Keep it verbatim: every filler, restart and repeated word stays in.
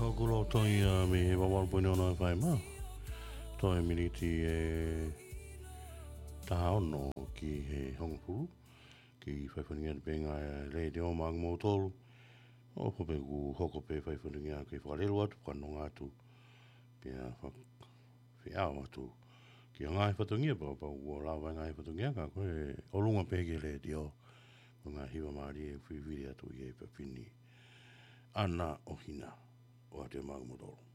Kulo toi a me wawal pune ona whai ma. Toi miniti e taha ono ki he hongapuru. Ki whaiwhaninga te penga e le te o maang mō tolu. O hope ku hoko pe whaiwhaninga ki whakarelo atu, whanonga atu. Pia whiao atu. Ki a ngai whatungia pa pa ua lawa ngai whatungia ka koe olunga peke le te o. Ngā hiwa maari e whiwiri atu i e papini. Ana o hina o te maang mō tolu.